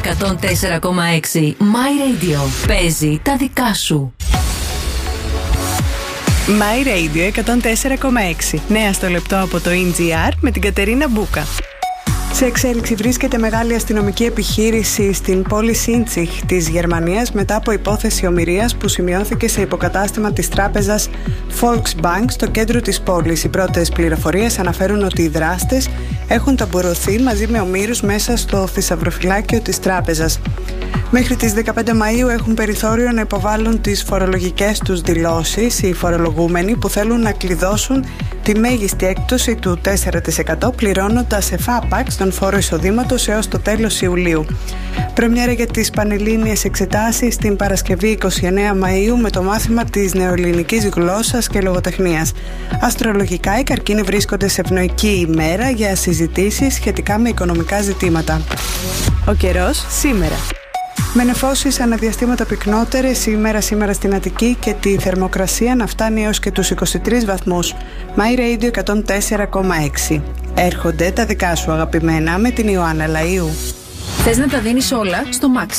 104,6 My Radio. Παίζει τα δικά σου. My Radio 104,6. Νέα στο λεπτό από το NGR με την Κατερίνα Μπούκα. Σε εξέλιξη βρίσκεται μεγάλη αστυνομική επιχείρηση στην πόλη Σίντσιχ της Γερμανίας μετά από υπόθεση ομηρίας που σημειώθηκε σε υποκατάστημα της τράπεζας Volksbank στο κέντρο της πόλης. Οι πρώτες πληροφορίες αναφέρουν ότι οι δράστες έχουν ταμπουρωθεί μαζί με ομήρους μέσα στο θησαυροφυλάκιο της τράπεζας. Μέχρι τις 15 Μαΐου έχουν περιθώριο να υποβάλουν τις φορολογικές τους δηλώσεις οι φορολογούμενοι που θέλουν να κλειδώσουν τη μέγιστη έκπτωση του 4% πληρώνοντας εφάπαξ τον φόρο εισοδήματος έως το τέλος Ιουλίου. Πρεμιέρα για τις πανελλήνιες εξετάσεις την Παρασκευή 29 Μαΐου με το μάθημα της νεοελληνικής γλώσσας και λογοτεχνίας. Αστρολογικά οι καρκίνοι βρίσκονται σε ευνοϊκή ημέρα για συζητήσεις σχετικά με οικονομικά ζητήματα. Ο καιρός σήμερα. Με νεφώσεις αναδιαστήματα πυκνότερες ημέρα σήμερα στην Αττική και τη θερμοκρασία να φτάνει έως και τους 23 βαθμούς. My Radio 104,6. Έρχονται τα δικά σου αγαπημένα με την Ιωάννα Λαΐου. Θες να τα δίνεις όλα στο Max.